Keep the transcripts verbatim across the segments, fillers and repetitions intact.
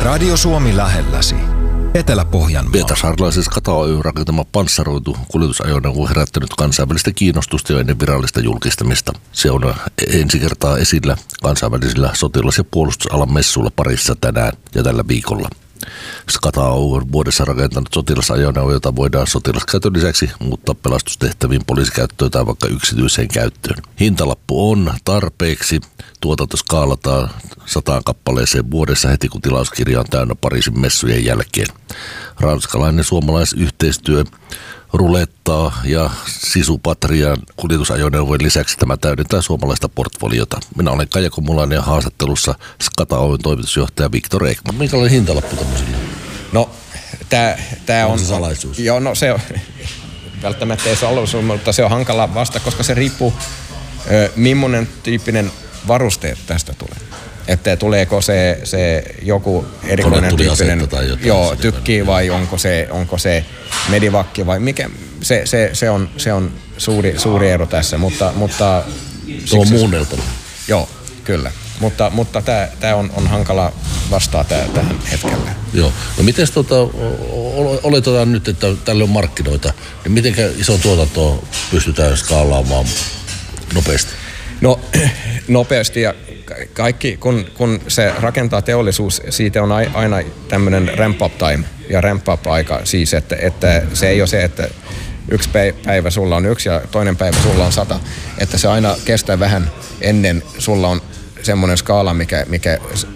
Radio Suomi lähelläsi. Etelä-Pohjanmaa. Pietarsaarelaisessa Kata Oy rakentama panssaroitu kuljetusajoneuvo on herättänyt kansainvälistä kiinnostusta jo ennen virallista julkistamista. Se on ensi kertaa esillä kansainvälisillä sotilas- ja puolustusalan messuilla Pariisissa tänään ja tällä viikolla. Kata Oy on vuodessa rakentanut sotilasajoneuvo, jota voidaan sotilaskäytön lisäksi muuttaa pelastustehtäviin, poliisikäyttöön tai vaikka yksityiseen käyttöön. Hintalappu on tarpeeksi. Tuotanto skaalataan sataan kappaleeseen vuodessa heti, kun tilauskirja on täynnä Pariisin messujen jälkeen. Ranskalainen suomalaisyhteistyö rulettaa ja Sisu Patrian kuljetusajoneuvojen lisäksi tämä täydentää suomalaista portfoliota. Minä olen Kaija Komulainen ja haastattelussa Kata Oyn toimitusjohtaja Viktor Ekman. Minkälainen hintalappu tämmöisellä? No, tää, tää on... on se salaisuus? Joo, no se on... Välttämättä ei salaisuus, mutta se on hankala vasta, koska se riippuu, ö, millainen tyyppinen varuste tästä tulee. Että tuleeko se, se joku erikoinen tyyppinen joo, tykki vai onko se, onko se medivakki vai mikä. Se, se, se, on, se on suuri, suuri ero tässä, mutta... mutta se on muunneltava. Joo, kyllä. Mutta, mutta tämä on, on hankala vastaa tää, tähän hetkellä. Joo. No miten tota, oletetaan nyt, että tälle on markkinoita, niin miten iso tuotantoa pystytään skaalaamaan nopeasti? No nopeasti ja kaikki, kun, kun se rakentaa teollisuus, siitä on aina tämmöinen ramp up time ja ramp up aika siis, että, että se ei ole se, että yksi päivä sulla on yksi ja toinen päivä sulla on sata, että se aina kestää vähän ennen sulla on semmoinen skaala, mikä, mikä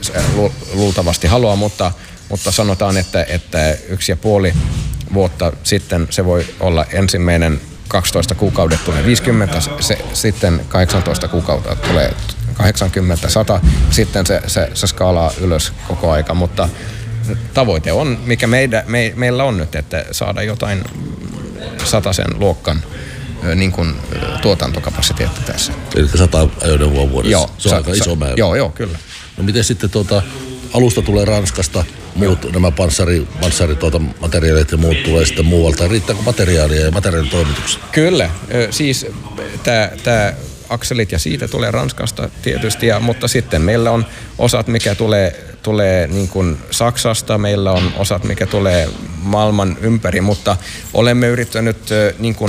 luultavasti haluaa, mutta, mutta sanotaan, että, että yksi ja puoli vuotta sitten se voi olla ensimmäinen kaksitoista kuukaudet tulee viisikymmentä, se, sitten kahdeksantoista kuukautta tulee kahdeksankymmentä, sata, sitten se, se, se skaalaa ylös koko aika, mutta tavoite on, mikä meidän, me, meillä on nyt, että saada jotain sataisen luokkan niin kuin tuotantokapasiteetti tässä. Eli sata ajoneuvoa vuodessa. Joo, se on sa, aika sa, iso määrä. Joo, joo, kyllä. No miten sitten tuota, alusta tulee Ranskasta, muut joo. nämä panssari, panssari tuota, materiaalit ja muut tulee sitten muualta. Riittääkö materiaalia ja materiaalitoimituksia? Kyllä, siis tämä akselit ja siitä tulee Ranskasta tietysti, ja, mutta sitten meillä on osat, mikä tulee, tulee niin kuin Saksasta, meillä on osat, mikä tulee maailman ympäri, mutta olemme yrittäneet niin kuin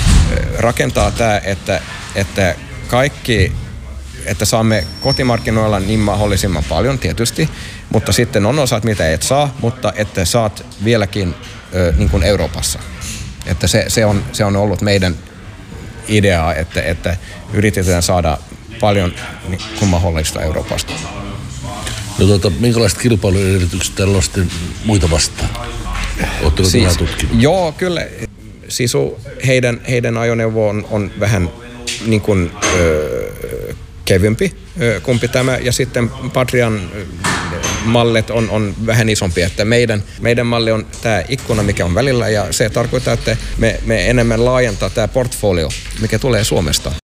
rakentaa tämä, että, että kaikki, että saamme kotimarkkinoilla niin mahdollisimman paljon tietysti, mutta sitten on osat, mitä et saa, mutta että saat vieläkin niin kuin Euroopassa. Että se, se, on, se on ollut meidän ideaa, että, että yritetään saada paljon niin kuin mahdollista Euroopasta. No tuota, minkälaiset kilpailuedellytykset tällä on sitten muita vastaan? Oletteko siis, tämä tutkinut? Joo, kyllä. Sisu, heidän, heidän ajoneuvo on, on vähän niin kuin, ö, kevyempi ö, kumpi tämä, ja sitten Patrian mallit on, on vähän isompi, että meidän, meidän malli on tämä ikkuna, mikä on välillä, ja se tarkoittaa, että me, me enemmän laajentaa tämä portfolio, mikä tulee Suomesta.